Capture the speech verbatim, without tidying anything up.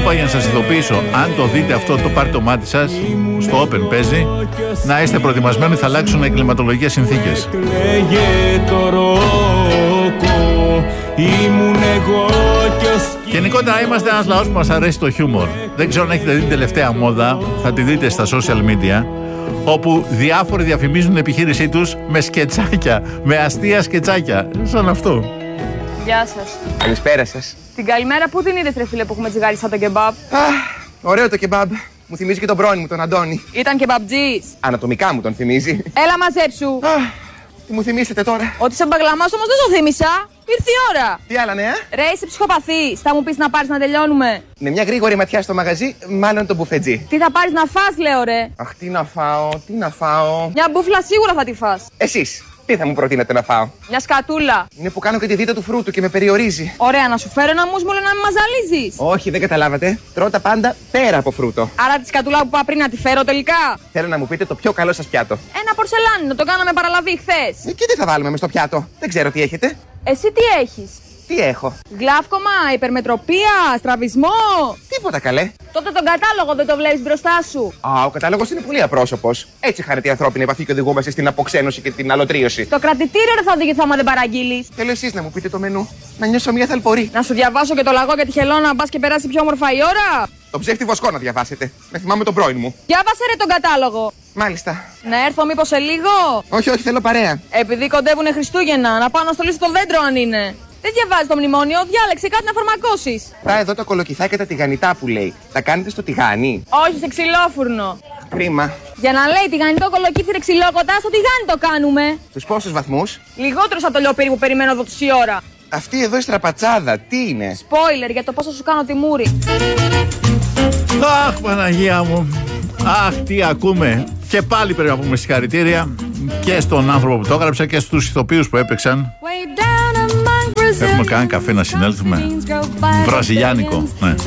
είπα για να σας ειδοποιήσω. Αν το δείτε αυτό, το πάρτε το μάτι σας. Στο Open παίζει. Να είστε προετοιμασμένοι, θα αλλάξουν οι κλιματολογικές συνθήκες. Γενικότερα είμαστε ένας λαός που μας αρέσει το χιούμορ. Δεν ξέρω αν έχετε δει την τελευταία μόδα, θα τη δείτε στα social media, όπου διάφοροι διαφημίζουν την επιχείρησή τους με σκετσάκια, με αστεία σκετσάκια. Σαν αυτό. Γεια σας. Καλησπέρα σας. Την καλημέρα πού την είδες, ρε φίλε, που έχουμε τσιγάρι σαν το κεμπάμπ? Αχ, ωραίο το κεμπάμπ. Μου θυμίζει και τον πρώην μου, τον Αντώνη. Ήταν κεμπαμπτζής. Ανατομικά μου τον θυμίζει. Έλα μαζέψου. Αχ, τι μου θυμίσετε τώρα? Ότι είσαι μπαγλαμάς όμως δεν το θύμισα. Ήρθε η ώρα. Τι άλλα νέα? Ρε, είσαι ψυχοπαθής. Θα μου πεις να πάρεις να τελειώνουμε? Με μια γρήγορη ματιά στο μαγαζί, μάλλον το μπουφετζί. Τι θα πάρεις να φας, λέω, ρε? Αχ, τι να φάω, τι να φάω. Μια μπουφλα σίγουρα θα τη φας. Εσείς, τι θα μου προτείνετε να φάω? Μια σκατούλα. Είναι που κάνω και τη δίτα του φρούτου και με περιορίζει. Ωραία, να σου φέρω ένα μουσμουλο να με μαζαλίζεις. Όχι, δεν καταλάβατε. Τρώω τα πάντα πέρα από φρούτο. Άρα τη σκατούλα που είπα πριν να τη φέρω τελικά? Θέλω να μου πείτε το πιο καλό σας πιάτο. Ένα πορσελάνινο, το κάναμε παραλαβή χθες. Ε, και τι θα βάλουμε μες στο πιάτο? Δεν ξέρω τι έχετε. Εσύ τι έχεις? Τι έχω? Γλαύκομα, υπερμετροπία, στραβισμό. Τίποτα καλέ. Τότε τον κατάλογο δεν το βλέπεις μπροστά σου. Α, ο κατάλογος είναι πολύ απρόσωπος. Έτσι χάνεται η ανθρώπινη επαφή και οδηγούμαστε στην αποξένωση και την αλωτρίωση. Το κρατητήριο δεν θα οδηγηθώ άμα δεν παραγγείλεις. Θέλω εσείς να μου πείτε το μενού. Να νιώσω μια θαλπορή. Να σου διαβάσω και το λαγό για τη χελώνα, μπας και περάσει πιο όμορφα η ώρα. Το ψεύτη βοσκό να διαβάσετε. Με θυμάμαι τον πρώην μου. Διάβασε ρε τον κατάλογο. Μάλιστα. Να έρθω μήπως σε λίγο? Όχι, όχι, θέλω παρέα. Επειδή κοντεύουνε Χριστούγεννα, να πάω να στολίσω το δέντρο αν είναι. Δεν διαβάζει το μνημόνιο, διάλεξε κάτι να φαρμακώσεις. Τα εδώ τα κολοκυθά και τα τηγανιτά που λέει. Τα κάνετε στο τηγάνι? Όχι, σε ξυλόφουρνο. Κρίμα. Για να λέει τηγανιτό κολοκύθι ρε ξυλόκοτα, στο τηγάνι το κάνουμε. Τους πόσους βαθμούς? Λιγότερος από το λιοπύρι που περιμένω εδώ τόση ώρα. Αυτή εδώ η στραπατσάδα, τι είναι? Spoiler για το πόσο σου κάνω τη μούρη. Αχ, Παναγία μου. Αχ, τι ακούμε. Και πάλι πρέπει να πούμε συγχαρητήρια και στον άνθρωπο που το έγραψε και στους ηθοποιούς που έπαιξαν. Έχουμε κάνει καφέ να συνέλθουμε. Βραζιλιάνικο, ναι.